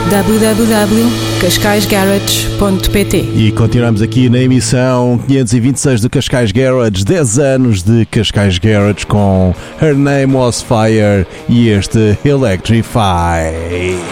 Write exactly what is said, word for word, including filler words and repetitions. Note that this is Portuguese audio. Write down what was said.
w w w ponto cascais garage ponto p t. E continuamos aqui na emissão quinhentos e vinte e seis do Cascais Garage, dez anos de Cascais Garage com Her Name Was Fire e este Electrify.